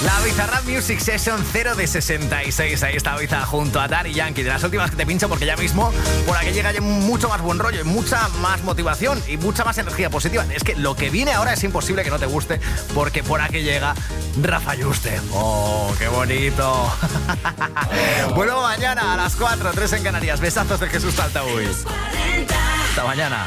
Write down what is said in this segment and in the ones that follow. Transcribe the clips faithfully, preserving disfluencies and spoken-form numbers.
La Bizarrap Music Session cero de sesenta y seis. Ahí está Biza junto a Daddy Yankee. De las últimas que te pincho porque ya mismo por aquí llega ya mucho más buen rollo y mucha más motivación y mucha más energía positiva. Es que lo que viene ahora es imposible que no te guste porque por aquí llega Rafa Yuste. ¡Oh, qué bonito! Bueno, mañana a las cuatro, tres en Canarias. Besazos de Jesús Taltaúl. Hasta mañana.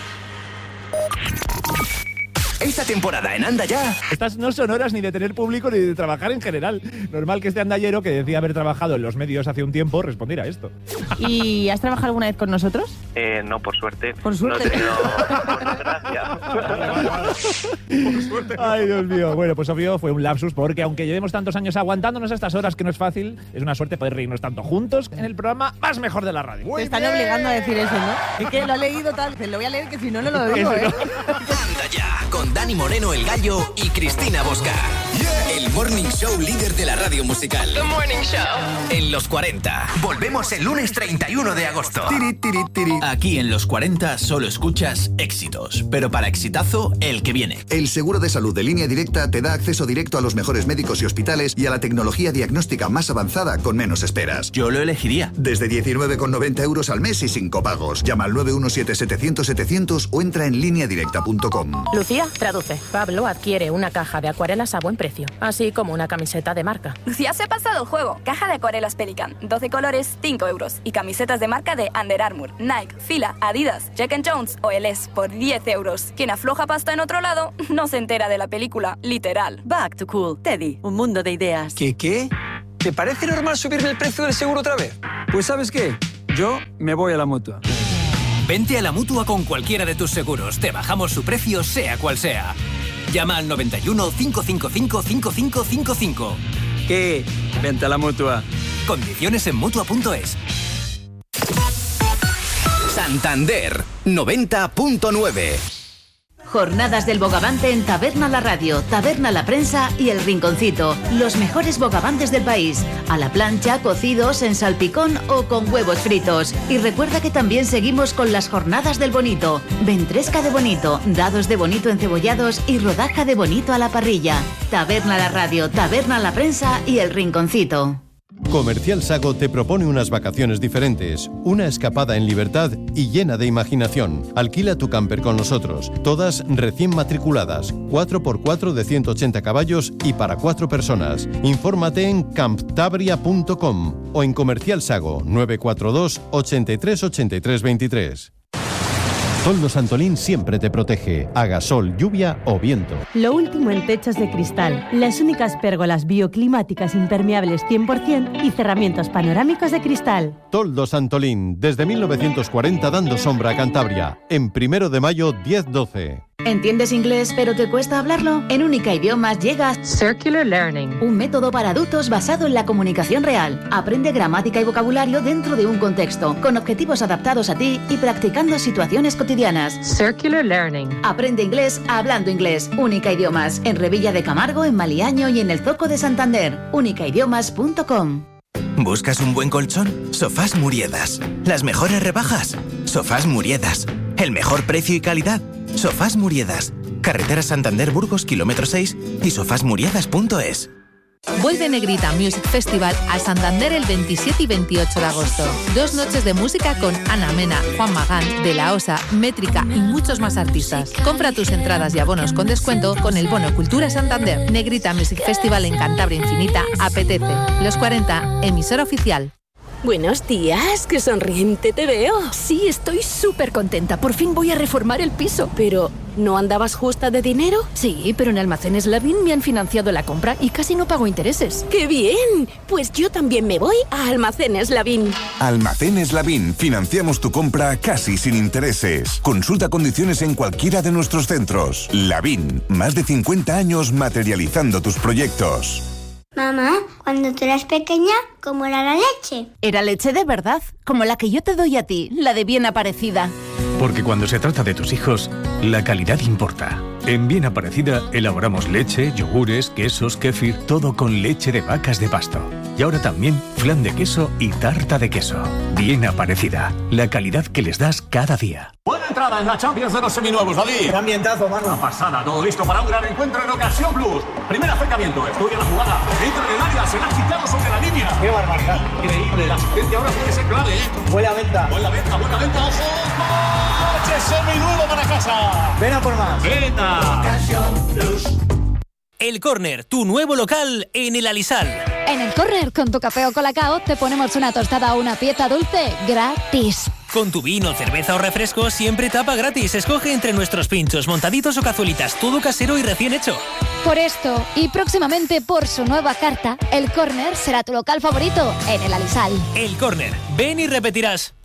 Esta temporada en Anda Ya. Estas no son horas ni de tener público ni de trabajar en general. Normal que este andallero, que decía haber trabajado en los medios hace un tiempo, respondiera a esto. ¿Y has trabajado alguna vez con nosotros? Eh, no, por suerte. Por suerte. No he tenido gracia. Por suerte. Ay, Dios mío. Bueno, pues obvio fue un lapsus porque aunque llevemos tantos años aguantándonos a estas horas que no es fácil, es una suerte poder reírnos tanto juntos en el programa más mejor de la radio. Te están bien obligando a decir eso, ¿no? Es que lo ha leído tal, te lo voy a leer que si no, no lo digo, ¿eh? Anda Ya, con Dani Moreno, El Gallo y Cristina Bosca. Yeah. El Morning Show líder de la radio musical. The Morning Show. En los cuarenta. Volvemos el lunes treinta y uno de agosto. Tiri, tiri, tiri. Aquí en los cuarenta solo escuchas éxitos, pero para exitazo, el que viene. El seguro de salud de Línea Directa te da acceso directo a los mejores médicos y hospitales y a la tecnología diagnóstica más avanzada con menos esperas. Yo lo elegiría. Desde diecinueve con noventa euros al mes y sin copagos. Llama al nueve uno siete setecientos setecientos o entra en línea directa punto com. Lucía, traduce. Pablo adquiere una caja de acuarelas a buen precio, así como una camiseta de marca. Lucía se ha pasado el juego. Caja de acuarelas Pelican, doce colores, cinco euros. Y camisetas de marca de Under Armour, Nike, Fila, Adidas, Jack and Jones o El S por diez euros. Quien afloja pasta en otro lado no se entera de la película, literal. Back to Cool. Teddy, un mundo de ideas. ¿Qué qué? ¿Te parece normal subirme el precio del seguro otra vez? Pues ¿sabes qué? Yo me voy a la Mutua. Vente a la Mutua con cualquiera de tus seguros. Te bajamos su precio, sea cual sea. Llama al noventa y uno, cinco cinco cinco, cinco cinco cinco cinco. ¿Qué? Vente a la Mutua. Condiciones en Mutua punto es. Santander noventa punto nueve. Jornadas del Bogavante en Taberna La Radio, Taberna La Prensa y El Rinconcito. Los mejores bogavantes del país. A la plancha, cocidos, en salpicón o con huevos fritos. Y recuerda que también seguimos con las Jornadas del Bonito. Ventresca de bonito, dados de bonito encebollados y rodaja de bonito a la parrilla. Taberna La Radio, Taberna La Prensa y El Rinconcito. Comercial Sago te propone unas vacaciones diferentes, una escapada en libertad y llena de imaginación. Alquila tu camper con nosotros, todas recién matriculadas, cuatro por cuatro de ciento ochenta caballos y para cuatro personas. Infórmate en camptabria punto com o en Comercial Sago nueve cuatro dos, ochenta y tres, ochenta y tres, veintitrés. Toldo Santolín siempre te protege, haga sol, lluvia o viento. Lo último en techos de cristal, las únicas pérgolas bioclimáticas impermeables cien por ciento y cerramientos panorámicos de cristal. Toldo Santolín, desde mil novecientos cuarenta dando sombra a Cantabria, en primero de mayo diez doce. ¿Entiendes inglés pero te cuesta hablarlo? En Única Idiomas llega Circular Learning, un método para adultos basado en la comunicación real. Aprende gramática y vocabulario dentro de un contexto, con objetivos adaptados a ti y practicando situaciones cotidianas. Circular Learning. Aprende inglés hablando inglés. Única Idiomas, en Revilla de Camargo, en Maliaño y en el Zoco de Santander. única idiomas punto com. ¿Buscas un buen colchón? Sofás Muriedas. Las mejores rebajas. Sofás Muriedas. El mejor precio y calidad. Sofás Muriedas. Carretera Santander Burgos, kilómetro seis y sofás muriedas punto es. Vuelve Negrita Music Festival a Santander el veintisiete y veintiocho de agosto. Dos noches de música con Ana Mena, Juan Magán, De La Osa, Métrica y muchos más artistas. Compra tus entradas y abonos con descuento con el bono Cultura Santander. Negrita Music Festival en Cantabria Infinita apetece. Los cuarenta, emisora oficial. Buenos días, qué sonriente te veo. Sí, estoy súper contenta. Por fin voy a reformar el piso. Pero, ¿no andabas justa de dinero? Sí, pero en Almacenes Lavín me han financiado la compra y casi no pago intereses. ¡Qué bien! Pues yo también me voy a Almacenes Lavín. Almacenes Lavín. Financiamos tu compra casi sin intereses. Consulta condiciones en cualquiera de nuestros centros. Lavín. Más de cincuenta años materializando tus proyectos. Mamá, cuando tú eras pequeña, ¿cómo era la leche? Era leche de verdad, como la que yo te doy a ti, la de Bien Aparecida. Porque cuando se trata de tus hijos, la calidad importa. En Bien Aparecida elaboramos leche, yogures, quesos, kéfir, todo con leche de vacas de pasto. Y ahora también flan de queso y tarta de queso. Bien Aparecida, la calidad que les das cada día. Buena entrada en la Champions de los seminuevos, David. Qué ambientazo, mano. Una pasada, todo listo para un gran encuentro en Ocasión Plus. Primer acercamiento, estudia la jugada. Entra en el área, se la ha quitado sobre la línea. Qué barbaridad. Increíble, la asistencia ahora puede ser clave, ¿eh? Buena venta. Buena venta, buena venta, ojo. ¡Coche seminuevo para casa! Ven a por más. ¡Venga! Ocasión Plus. El Córner, tu nuevo local en el Alisal. En el Córner, con tu café o colacao, te ponemos una tostada o una pieza dulce gratis. Con tu vino, cerveza o refresco, siempre tapa gratis. Escoge entre nuestros pinchos, montaditos o cazuelitas, todo casero y recién hecho. Por esto, y próximamente por su nueva carta, el Córner será tu local favorito en el Alisal. El Córner, ven y repetirás.